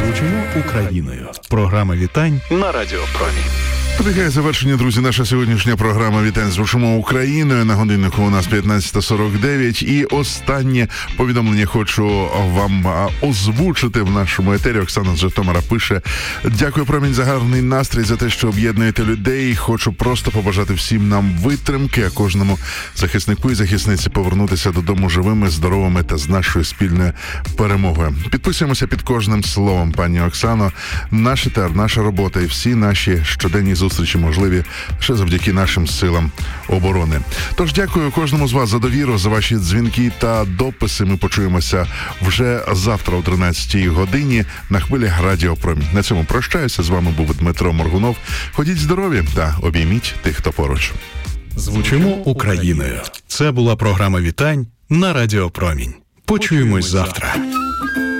Звучимо Україною. Програма вітань на Радіо Промінь. Добігає завершення, друзі, наша сьогоднішня програма «Вітань з Вишимо Україною». На годиннику у нас 15:49. І останнє повідомлення хочу вам озвучити в нашому етері. Оксана з Житомира пише: «Дякую, Промінь, за гарний настрій, за те, що об'єднуєте людей. Хочу просто побажати всім нам витримки, а кожному захиснику і захисниці повернутися додому живими, здоровими та з нашою спільною перемогою». Підписуємося під кожним словом, пані Оксано. Наш етер, наша робота і всі наші щоденні зустрічі можливі лише завдяки нашим силам оборони. Тож дякую кожному з вас за довіру, за ваші дзвінки та дописи. Ми почуємося вже завтра о 13-й годині на хвилі Радіо Промінь. На цьому прощаюся. З вами був Дмитро Моргунов. Ходіть здорові та обійміть тих, хто поруч. Звучимо Україною. Це була програма «Вітань» на Радіо Промінь. Почуємось завтра.